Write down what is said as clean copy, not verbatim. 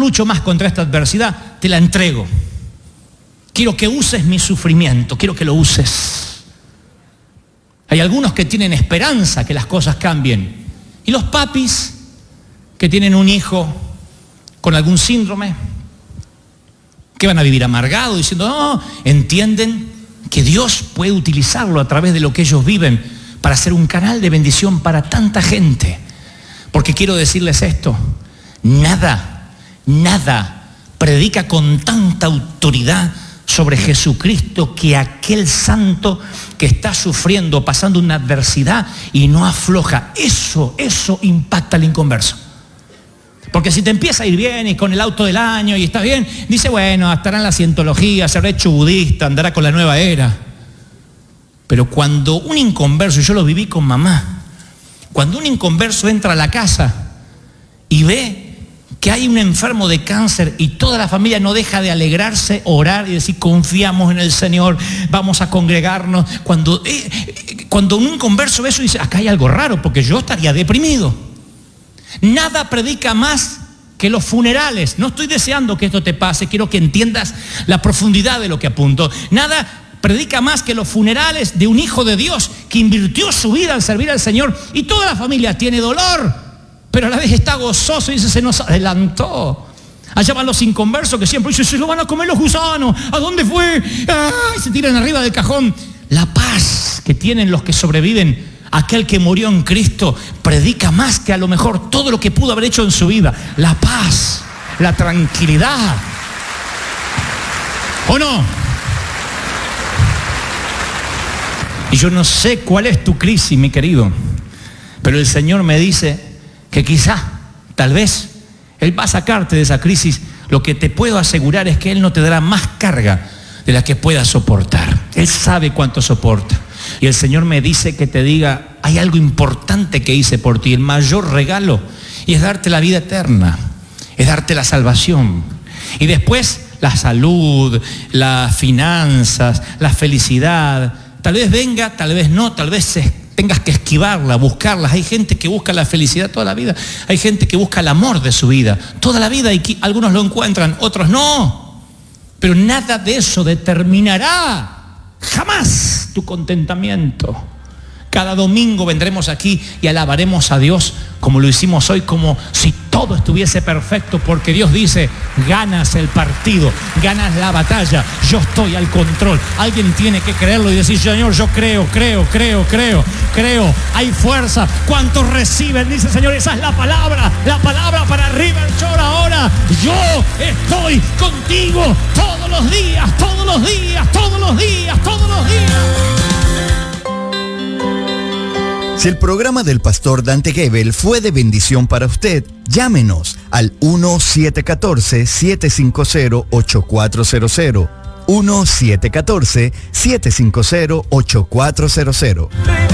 lucho más contra esta adversidad, te la entrego. Quiero que uses mi sufrimiento, quiero que lo uses. Hay algunos que tienen esperanza que las cosas cambien. Y los papis que tienen un hijo con algún síndrome, que van a vivir amargados diciendo, no, entienden que Dios puede utilizarlo a través de lo que ellos viven para ser un canal de bendición para tanta gente. Porque quiero decirles esto, nada predica con tanta autoridad sobre Jesucristo que aquel santo que está sufriendo, pasando una adversidad y no afloja. Eso impacta al inconverso. Porque si te empieza a ir bien y con el auto del año y está bien, dice, bueno, estará en la cientología, se habrá hecho budista, andará con la nueva era. Pero cuando un inconverso, yo lo viví con mamá, cuando un inconverso entra a la casa y ve que hay un enfermo de cáncer y toda la familia no deja de alegrarse, orar y decir, confiamos en el Señor, vamos a congregarnos. Cuando un inconverso ve eso dice, acá hay algo raro porque yo estaría deprimido. Nada predica más que los funerales. No estoy deseando que esto te pase, quiero que entiendas la profundidad de lo que apunto. Nada predica más que los funerales de un hijo de Dios que invirtió su vida en servir al Señor y toda la familia tiene dolor, pero a la vez está gozoso y dice, se nos adelantó. Allá van los inconversos que siempre dicen, se lo van a comer los gusanos, ¿a dónde fue? ¡Ay! Se tiran arriba del cajón. La paz que tienen los que sobreviven, aquel que murió en Cristo, predica más que a lo mejor todo lo que pudo haber hecho en su vida. La paz, la tranquilidad. ¿O no? Y yo no sé cuál es tu crisis, mi querido, pero el Señor me dice que quizá, tal vez, Él va a sacarte de esa crisis. Lo que te puedo asegurar es que Él no te dará más carga de la que puedas soportar. Él sabe cuánto soporta. Y el Señor me dice que te diga, hay algo importante que hice por ti, el mayor regalo, y es darte la vida eterna, es darte la salvación. Y después la salud, las finanzas, la felicidad, tal vez venga, tal vez no, tal vez tengas que esquivarla, buscarla. Hay gente que busca la felicidad toda la vida, hay gente que busca el amor de su vida toda la vida y algunos lo encuentran, otros no. Pero nada de eso determinará jamás tu contentamiento. Cada domingo vendremos aquí y alabaremos a Dios como lo hicimos hoy, como si todo estuviese perfecto, porque Dios dice, ganas el partido, ganas la batalla, yo estoy al control. Alguien tiene que creerlo y decir, Señor, yo creo, hay fuerza. ¿Cuántos reciben? Dice, Señor, esa es la palabra para River Shore ahora. Yo estoy contigo todos los días. Si el programa del pastor Dante Gebel fue de bendición para usted, llámenos al 1-714-750-8400. 1-714-750-8400.